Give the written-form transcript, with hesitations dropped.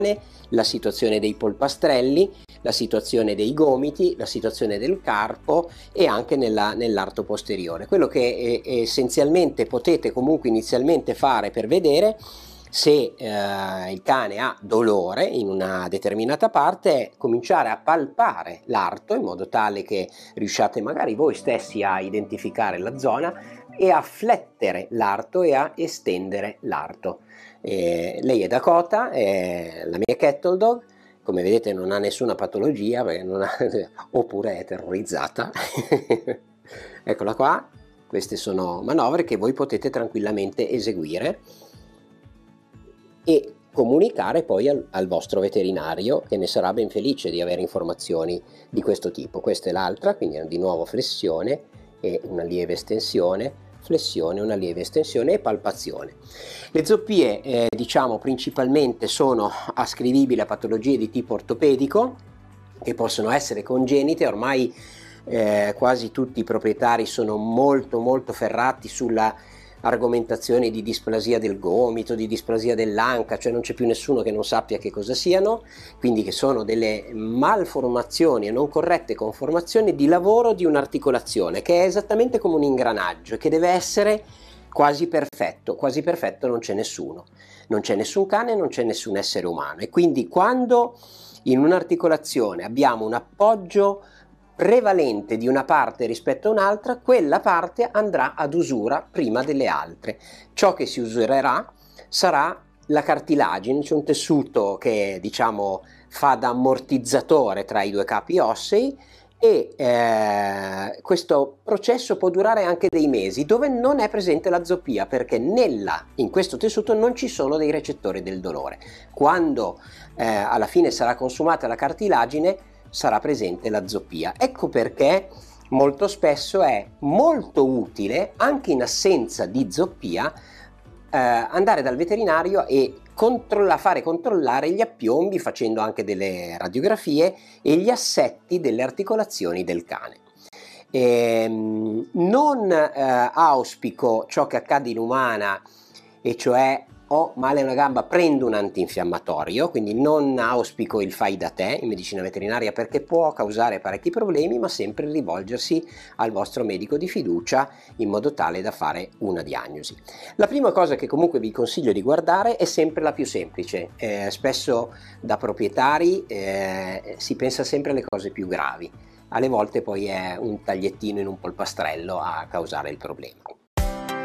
la situazione dei polpastrelli, la situazione dei gomiti, la situazione del carpo e anche nell'arto posteriore. Quello che essenzialmente potete comunque inizialmente fare per vedere se il cane ha dolore in una determinata parte è cominciare a palpare l'arto in modo tale che riusciate magari voi stessi a identificare la zona e a flettere l'arto e a estendere l'arto. Lei è Dakota, è la mia Cattle Dog, come vedete non ha nessuna patologia oppure è terrorizzata. Eccola qua, queste sono manovre che voi potete tranquillamente eseguire e comunicare poi al vostro veterinario, che ne sarà ben felice di avere informazioni di questo tipo. Questa è l'altra, quindi di nuovo flessione e una lieve estensione, flessione, una lieve estensione e palpazione. Le zoppie diciamo principalmente sono ascrivibili a patologie di tipo ortopedico che possono essere congenite. Ormai quasi tutti i proprietari sono molto ferrati sulla argomentazioni di displasia del gomito, di displasia dell'anca, cioè non c'è più nessuno che non sappia che cosa siano, quindi che sono delle malformazioni e non corrette conformazioni di lavoro di un'articolazione che è esattamente come un ingranaggio e che deve essere quasi perfetto non c'è nessuno, non c'è nessun cane, non c'è nessun essere umano, e quindi quando in un'articolazione abbiamo un appoggio prevalente di una parte rispetto a un'altra, quella parte andrà ad usura prima delle altre. Ciò che si usurerà sarà la cartilagine, cioè un tessuto che diciamo fa da ammortizzatore tra i due capi ossei, e questo processo può durare anche dei mesi, dove non è presente la zoppia, perché in questo tessuto non ci sono dei recettori del dolore. Quando alla fine sarà consumata la cartilagine sarà presente la zoppia. Ecco perché molto spesso è molto utile, anche in assenza di zoppia, andare dal veterinario e fare controllare gli appiombi facendo anche delle radiografie e gli assetti delle articolazioni del cane. Non auspico ciò che accade in umana, e cioè ho male a una gamba, prendo un antinfiammatorio, quindi non auspico il fai da te in medicina veterinaria perché può causare parecchi problemi, ma sempre rivolgersi al vostro medico di fiducia in modo tale da fare una diagnosi. La prima cosa che comunque vi consiglio di guardare è sempre la più semplice. Spesso da proprietari si pensa sempre alle cose più gravi, alle volte poi è un tagliettino in un polpastrello a causare il problema.